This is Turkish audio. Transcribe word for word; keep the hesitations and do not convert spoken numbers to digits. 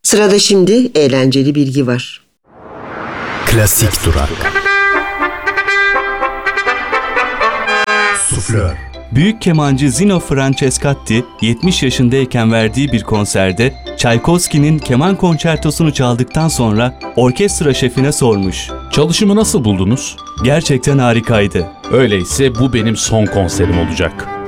Sırada şimdi eğlenceli bilgi var. Klasik Durak. Suflör. Büyük kemancı Zino Francescatti yetmiş yaşındayken verdiği bir konserde Tchaikovsky'nin keman konçertosunu çaldıktan sonra orkestra şefine sormuş. Çalışımı nasıl buldunuz? Gerçekten harikaydı. Öyleyse bu benim son konserim olacak.